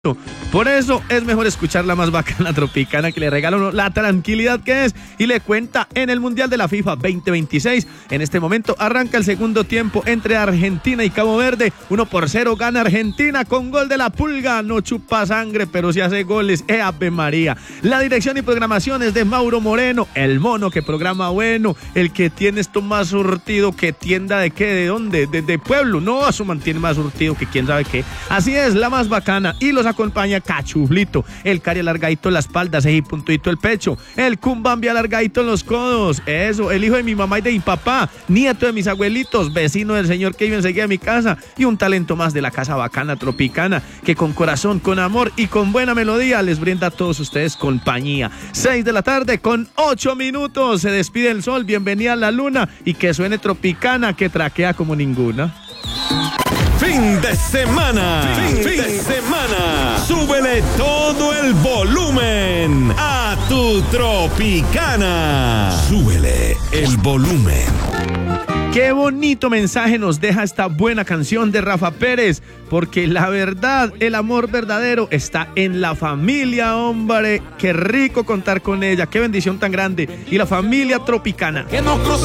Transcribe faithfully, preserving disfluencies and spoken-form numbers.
Por eso es mejor escuchar la más bacana tropicana, que le regala uno la tranquilidad que es y le cuenta en el Mundial de la FIFA veinte veintiséis. En este momento arranca el segundo tiempo entre Argentina y Cabo Verde. uno por cero gana Argentina con gol de la Pulga. No chupa sangre, pero si hace goles. ¡Eh, Ave María! La dirección y programación es de Mauro Moreno, el mono que programa bueno, el que tiene esto más surtido que tienda de qué, de dónde, de, de pueblo. No, eso mantiene más surtido que quién sabe qué. Así es, la más bacana. Y los acompaña Cachuflito, el cari alargadito en la espalda, ceji puntudito el pecho, el cumbambi alargadito en los codos, eso, el hijo de mi mamá y de mi papá, nieto de mis abuelitos, vecino del señor que vive enseguida de mi casa, y un talento más de la casa bacana tropicana, que con corazón, con amor y con buena melodía les brinda a todos ustedes compañía. Seis de la tarde con ocho minutos, se despide el sol, bienvenida a la luna, y que suene tropicana, que traquea como ninguna. Fin de semana, fin, fin de semana. Súbele todo el volumen a tu Tropicana. Súbele el volumen. Qué bonito mensaje nos deja esta buena canción de Rafa Pérez, porque la verdad, el amor verdadero está en la familia, hombre. Qué rico contar con ella, qué bendición tan grande. Y la familia tropicana.